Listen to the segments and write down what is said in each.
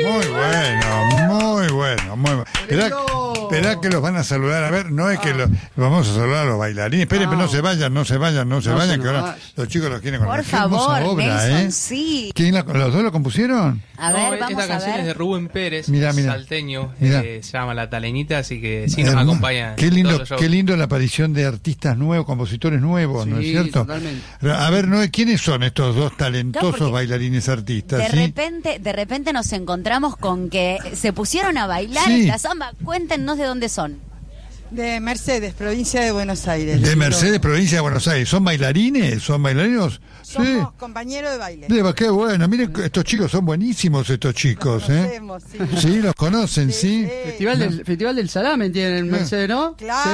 Muy bueno. Esperá que los van a saludar. A ver, no es que los vamos a saludar a los bailarines. Esperen, pero no se vayan, que ahora los chicos los quieren conocer. Por favor, obra, Nelson, sí. ¿Los dos lo compusieron? A ver, vamos esta a canción ver. es de Rubén Pérez, Mirá. salteño, se llama La Taleñita, así que sí nos acompaña. Qué lindo la aparición de artistas nuevos, compositores nuevos, ¿no es cierto? Totalmente. A ver, Noé, ¿quiénes son estos dos talentosos bailarines artistas? De repente nos encontramos con que se pusieron a bailar esta samba. Cuéntenos de dónde son. De Mercedes, provincia de Buenos Aires. De Mercedes, provincia de Buenos Aires. ¿Son bailarines? ¿Son bailarinos? Somos compañeros de baile. Qué bueno. Miren, estos chicos son buenísimos, estos chicos. Los conocemos, sí, los conocen, sí. Festival del Salame tienen en Mercedes, ¿no?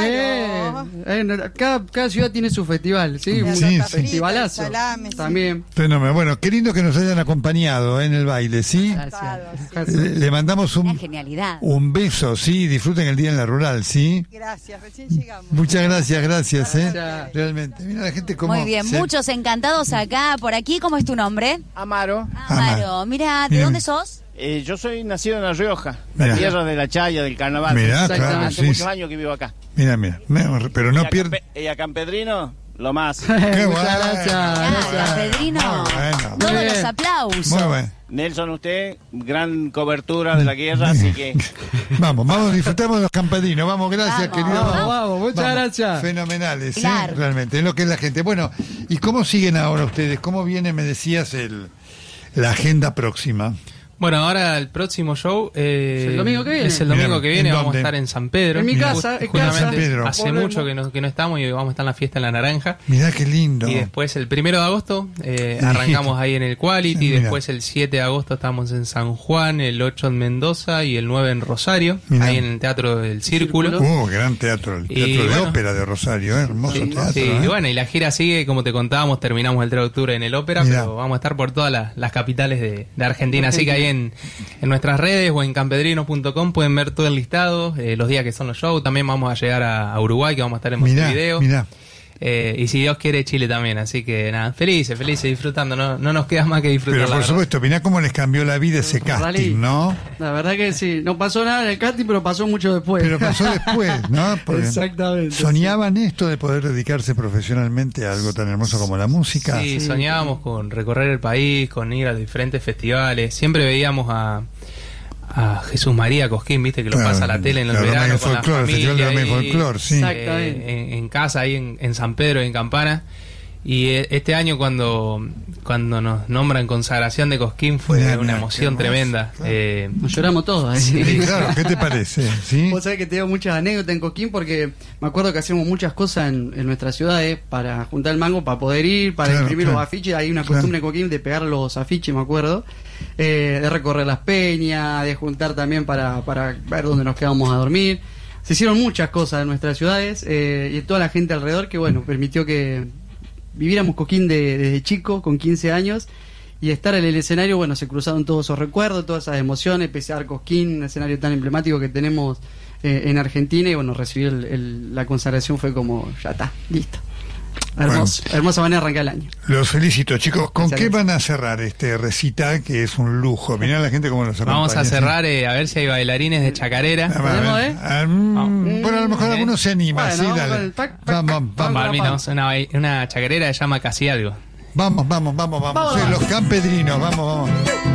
Claro. Sí. Cada ciudad tiene su festival, ¿sí? Festivalazo. Salame, también. Fenómeno. Bueno, qué lindo que nos hayan acompañado en el baile, ¿sí? Gracias. Le mandamos Una genialidad. un beso, ¿sí? Disfruten el día en la rural, ¿sí? Gracias, recién llegamos. Muchas gracias, realmente. Mira la gente como... Muy bien, muchos encantados acá, por aquí. ¿Cómo es tu nombre? Amaro. Mira, ¿de dónde sos? Yo soy nacido en La Rioja, Mirá. tierra de la chaya, del carnaval. Mirá, claro, hace muchos años que vivo acá. Mira, pero no pierde... Y a Campedrino, lo más. Qué Muchas gracias. Pedrino. Bueno. Todos los aplausos. Muy bueno. Nelson, usted, gran cobertura de la guerra, así que... Vamos, disfrutamos de los campesinos. Vamos, gracias, querido. Vamos, muchas gracias. Fenomenales, Claro. realmente, es lo que es la gente. Bueno, ¿y cómo siguen ahora ustedes? ¿Cómo viene, me decías, la agenda próxima? Bueno, ahora el próximo show es el domingo que viene. Es el domingo que viene, ¿En vamos dónde? a estar en San Pedro. En mi casa, Justamente San Pedro. hace Volvemos. mucho que no estamos y vamos a estar en la fiesta en La Naranja. Mirá qué lindo. Y después el 1 de agosto arrancamos ahí en el Quality, Mirá. después el 7 de agosto estamos en San Juan, el 8 en Mendoza y el 9 en Rosario, Mirá. ahí en el Teatro del Círculo. Gran teatro, el Y teatro de bueno. ópera de Rosario, hermoso Sí, teatro. sí. Y bueno, y la gira sigue, como te contábamos, terminamos el 3 de octubre en el Ópera, Mirá. pero vamos a estar por todas las capitales de Argentina, así que ahí en nuestras redes o en campedrinos.com pueden ver todo el listado, los días que son los shows. También vamos a llegar a Uruguay, que vamos a estar en Montevideo. Mirá. Y si Dios quiere, Chile también. Así que nada, felices, disfrutando. No nos queda más que disfrutar. Pero por la verdad. supuesto, mirá cómo les cambió la vida ese casting, Rally. ¿no? La verdad que sí, no pasó nada en el casting, pero pasó mucho después. Pero pasó después, ¿no? Porque Exactamente. ¿soñaban esto de poder dedicarse profesionalmente a algo tan hermoso como la música? Sí, soñábamos con recorrer el país, con ir a diferentes festivales. Siempre veíamos a Jesús María Cosquín, viste, que lo pasa a la tele en el verano con la el Festival de familia Romain Folklore, sí. Exactamente. en casa ahí en San Pedro, en Campana. Y este año cuando nos nombran consagración de Cosquín fue Mirá, una qué emoción hermoso, tremenda. claro. Nos lloramos todos. Sí, claro, ¿qué te parece? ¿Sí? Vos sabés que tengo muchas anécdotas en Cosquín porque me acuerdo que hacíamos muchas cosas en nuestras ciudades para juntar el mango, para poder ir, para imprimir los afiches. Hay una costumbre en Cosquín de pegar los afiches, me acuerdo. De recorrer las peñas, de juntar también para ver dónde nos quedábamos a dormir. Se hicieron muchas cosas en nuestras ciudades y toda la gente alrededor que, bueno, permitió que viviéramos Cosquín desde chico, con 15 años. Y estar en el escenario, bueno, se cruzaron todos esos recuerdos, todas esas emociones, pisar Cosquín, un escenario tan emblemático que tenemos en Argentina, y bueno, recibir la consagración fue como, ya está, listo. Hermosa manera de arrancar el año. Los felicito, chicos. ¿Con Gracias. qué van a cerrar este recital que es un lujo? Mirá la gente cómo nos acompaña. Vamos a cerrar a ver si hay bailarines de chacarera. A ver. Bueno, a lo mejor alguno se anima, Bueno, sí, vamos dale. con el pac, pac, Vamos. Palminos, una chacarera que se llama Casi Algo. Vamos. Sí, los campedrinos, vamos.